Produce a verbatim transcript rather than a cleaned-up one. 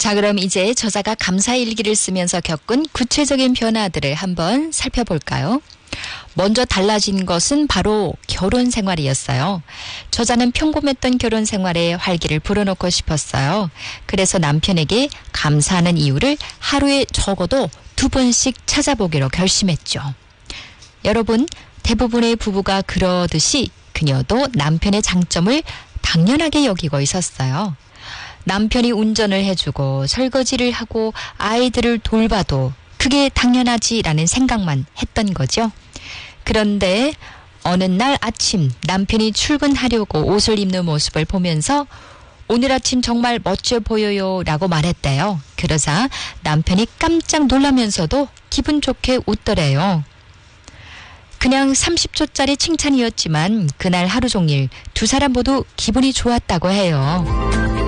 자, 그럼 이제 저자가 감사일기를 쓰면서 겪은 구체적인 변화들을 한번 살펴볼까요? 먼저 달라진 것은 바로 결혼 생활이었어요. 저자는 평범했던 결혼 생활에 활기를 불어넣고 싶었어요. 그래서 남편에게 감사하는 이유를 하루에 적어도 두 번씩 찾아보기로 결심했죠. 여러분, 대부분의 부부가 그러듯이 그녀도 남편의 장점을 당연하게 여기고 있었어요. 남편이 운전을 해주고 설거지를 하고 아이들을 돌봐도 그게 당연하지라는 생각만 했던 거죠. 그런데 어느 날 아침 남편이 출근하려고 옷을 입는 모습을 보면서 오늘 아침 정말 멋져 보여요 라고 말했대요. 그러자 남편이 깜짝 놀라면서도 기분 좋게 웃더래요. 그냥 삼십 초짜리 칭찬이었지만 그날 하루 종일 두 사람 모두 기분이 좋았다고 해요.